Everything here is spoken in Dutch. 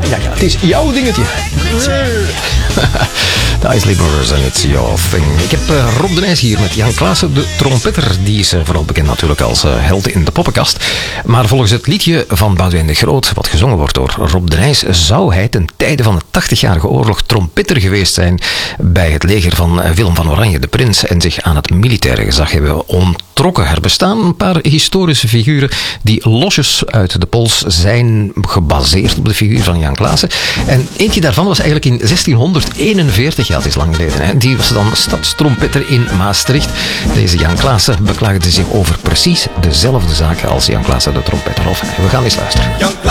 Ja, het is jouw dingetje. De Isley Brothers en It's Your Thing. Ik heb Rob de Nijs hier met Jan Klaassen, de trompetter. Die is vooral bekend natuurlijk als held in de poppenkast. Maar volgens het liedje van Boudewijn de Groot, wat gezongen wordt door Rob de Nijs, zou hij ten tijde van de 80-jarige oorlog trompetter geweest zijn bij het leger van Willem van Oranje, de prins, en zich aan het militaire gezag hebben onttrokken. Er bestaan een paar historische figuren die losjes uit de pols zijn gebaseerd op de figuur van Jan Klaassen. En eentje daarvan was eigenlijk in 1641, ja, het is lang geleden, hè. Die was dan stadstrompetter in Maastricht. Deze Jan Klaassen beklaagde zich over precies dezelfde zaken als Jan Klaassen de trompetter. We gaan eens luisteren.